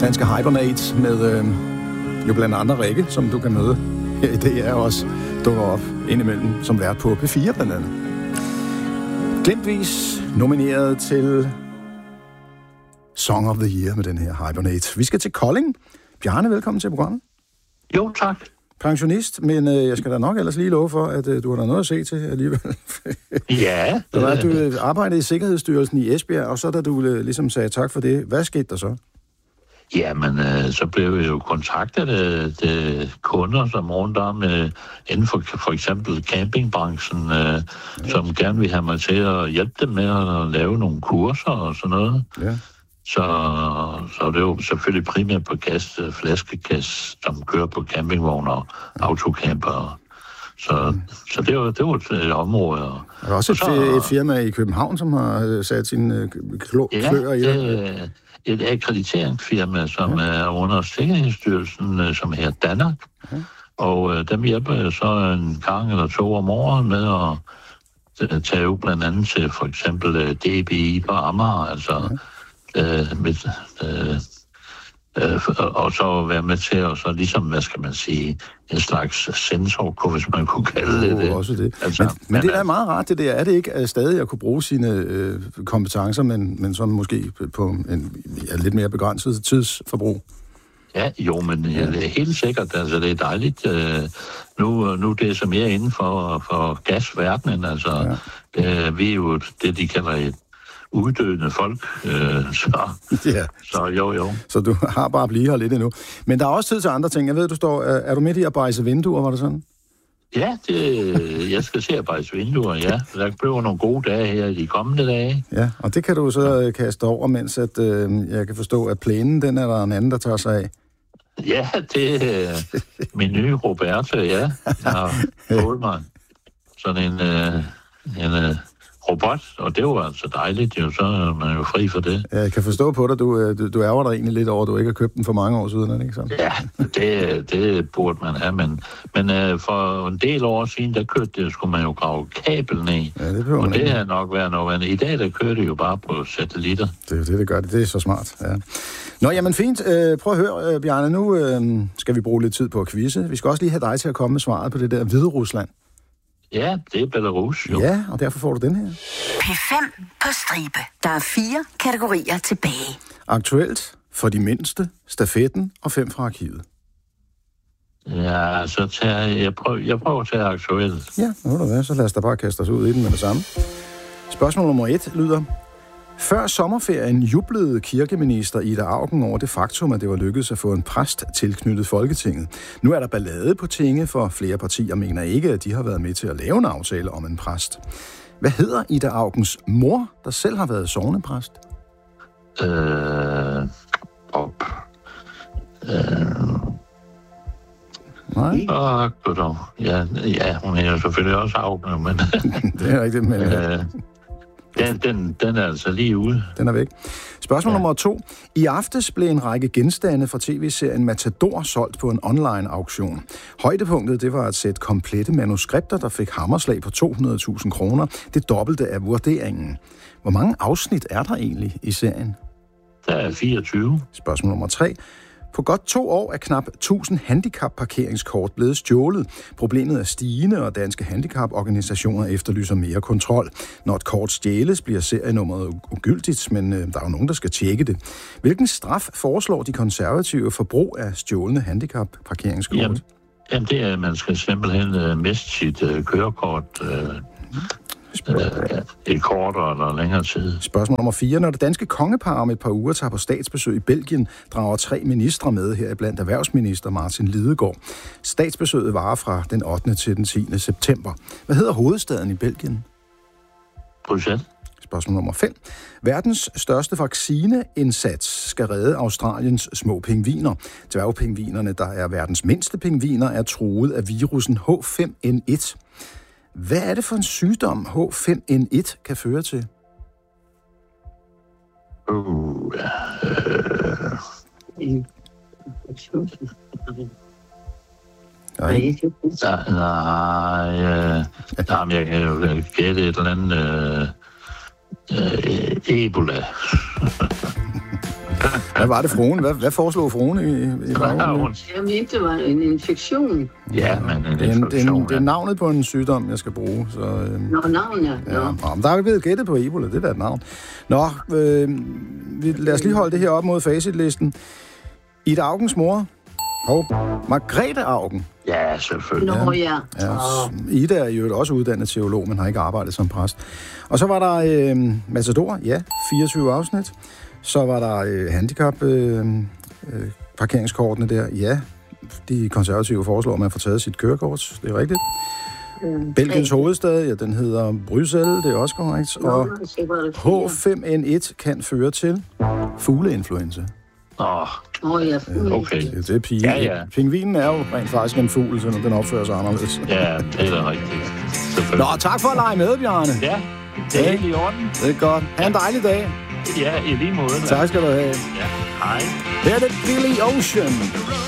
danske Hibernate med jo blandt andre Rikke, som du kan møde her i DR også dukker op indimellem som vært på P4 blandt andet. Glimtvis nomineret til Song of the Year med den her Hibernate. Vi skal til Kolding. Bjarne, velkommen til programmet. Jo, tak. Pensionist, men jeg skal da nok ellers lige love for, at du har noget at se til alligevel. Ja. Du arbejdede i Sikkerhedsstyrelsen i Esbjerg, og så da du ligesom sagde tak for det, hvad skete der så? Jamen, så blev jeg jo kontaktet af kunder, som rundt om inden for eksempel campingbranchen, som gerne vil have mig til at hjælpe dem med at lave nogle kurser og sådan noget. Ja. Så det er jo selvfølgelig primært på flaskegas, som kører på campingvogne og autocamper. Så det var et område. Er der også et firma i København, som har sat sine kløer i det? Et akkrediteringsfirma, som er under Sikkerhedsstyrelsen, som hedder Danmark. Okay. Og dem hjælper jeg så en gang eller to om året med at tage ud blandt andet til for eksempel DBI på Amager, altså og så være med til at så ligesom, hvad skal man sige, en slags sensor, hvis man kunne kalde det. Også det. Altså, men det er meget rart, det der. Er det ikke stadig at kunne bruge sine kompetencer, men så måske på en lidt mere begrænset tidsforbrug? Ja, jo, men det er helt sikkert. Altså, det er dejligt. Nu det er så mere inden for gasverdenen. Altså, vi er jo det, de kalder et uddøende folk, så jo. Så du har bare at blive her lidt endnu. Men der er også tid til andre ting. Jeg ved, er du midt i at bejse vinduer, var det sådan? Ja, jeg skal se at bejse vinduer, ja. Der bliver nogle gode dage her i de kommende dage. Ja, og det kan du så kaste over, mens at, jeg kan forstå, at plænen, den er der en anden, der tager sig af. Ja, det er min nye Roberta, ja. Jeg har fået mig sådan en robot, og det var altså dejligt, jo, så er man jo fri for det. Ja, jeg kan forstå på dig, du ærger dig egentlig lidt over, at du ikke har købt den for mange år siden, er det ikke sådan? Ja, det burde man have, men for en del år siden, der kørte det, skulle man jo grave kabel ned, og det har nok været noget. I dag, der kører det jo bare på satellitter. Det er det gør det. Det er så smart, ja. Nå, jamen fint. Prøv at høre, Bjarne, nu skal vi bruge lidt tid på at quizze. Vi skal også lige have dig til at komme med svaret på det der Hviderusland. Ja, det er Belarus, jo. Ja, og derfor får du den her. P5 på stribe. Der er 4 kategorier tilbage. Aktuelt, for de mindste, stafetten og 5 fra arkivet. Ja, så jeg prøver at tage aktuelt. Ja, så lad os da bare kaste os ud i den med det samme. Spørgsmål nummer 1 lyder: før sommerferien jublede kirkeminister Ida Auken over det faktum, at det var lykkedes at få en præst tilknyttet Folketinget. Nu er der ballade på tinge, for flere partier mener ikke, at de har været med til at lave en aftale om en præst. Hvad hedder Ida Aukens mor, der selv har været sognepræst? Nej. Ja, hun er jo selvfølgelig også Auken, men det er rigtigt, men Den er altså lige ude. Den er væk. Spørgsmål nummer 2. I aftes blev en række genstande fra tv-serien Matador solgt på en online-auktion. Højdepunktet, det var et sæt komplette manuskripter, der fik hammerslag på 200.000 kroner. Det dobbelte af vurderingen. Hvor mange afsnit er der egentlig i serien? Der er 24. Spørgsmål nummer 3. På godt 2 år er knap 1000 handicapparkeringskort blevet stjålet. Problemet er stigende, og danske handicaporganisationer efterlyser mere kontrol. Når et kort stjæles, bliver serienummeret ugyldigt, men der er jo nogen, der skal tjekke det. Hvilken straf foreslår de konservative for brug af stjålne handicapparkeringskort? Jamen det er, at man skal simpelthen miste sit kørekort et kortere eller længere tid. Spørgsmål nummer 4. Når det danske kongepar om et par uger tager på statsbesøg i Belgien, drager 3 ministre med, heriblandt erhvervsminister Martin Lidegaard. Statsbesøget varer fra den 8. til den 10. september. Hvad hedder hovedstaden i Belgien? Bruxelles. Spørgsmål nummer 5. Verdens største vaccineindsats skal redde Australiens små pingviner. Dværgpingvinerne, der er verdens mindste pingviner, er truet af virussen H5N1. Hvad er det for en sygdom, H5N1 kan føre til? Jeg kan jo gætte et eller andet Ebola. Hvad var det, fruen? Hvad foreslog fruen i baggrunden? Jeg mente, det var en infektion. Ja, men en infektion. Det er navnet på en sygdom, jeg skal bruge. Så, Navn, ja. Men der er vi blevet gættet på Ebola, det er da et navn. Nå, lad os lige holde det her op mod facitlisten. Ida Augens mor. Margrethe Augen. Ja, selvfølgelig. Nå, ja. Ida er jo også uddannet teolog, men har ikke arbejdet som præst. Og så var der Matador, 24 afsnit. Så var der handicap parkeringskortene der, de konservative foreslår, at man får taget sit kørekort, det er rigtigt. Belgiens hovedstad, den hedder Bruxelles, det er også korrekt. Og H5N1 kan føre til fugleinfluenza. Ja, okay. Det er pige. Ja. Pingvinen er jo rent faktisk en fugl, så den opfører sig anderledes. Ja, det er da rigtigt. Nå, tak for at lege med, Bjarne. Ja, det er helt i orden. Det er godt. Ha' en dejlig dag. Ja, i lige måde. Tak skal du have. Ja, hej. Her er det Billy Ocean.